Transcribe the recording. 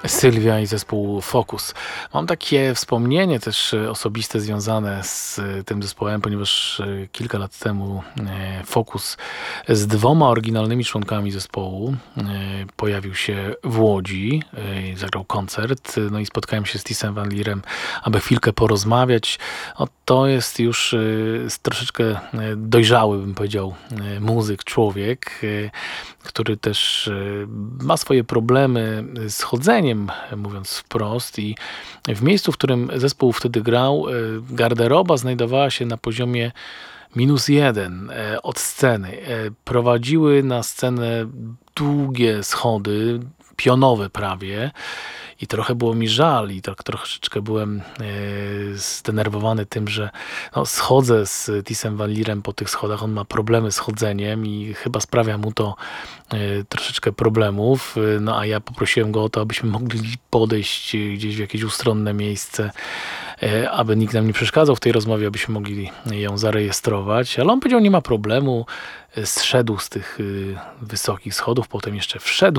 Sylwia i zespół Focus. Mam takie wspomnienie też osobiste związane z tym zespołem, ponieważ kilka lat temu Focus z dwoma oryginalnymi członkami zespołu pojawił się w Łodzi, zagrał koncert, no i spotkałem się z Tisem Van Lierem, aby chwilkę porozmawiać. To jest już troszeczkę dojrzały, bym powiedział, muzyk, człowiek, który też ma swoje problemy z chodzeniem, mówiąc wprost, i w miejscu, w którym zespół wtedy grał, garderoba znajdowała się na poziomie -1 od sceny. Prowadziły na scenę długie schody, pionowe prawie, i trochę było mi żal i tak troszeczkę byłem zdenerwowany tym, że schodzę z Tisem Van Lierem po tych schodach, on ma problemy z chodzeniem i chyba sprawia mu to troszeczkę problemów, a ja poprosiłem go o to, abyśmy mogli podejść gdzieś w jakieś ustronne miejsce, aby nikt nam nie przeszkadzał w tej rozmowie, abyśmy mogli ją zarejestrować, ale on powiedział, nie ma problemu, zszedł z tych wysokich schodów, potem jeszcze wszedł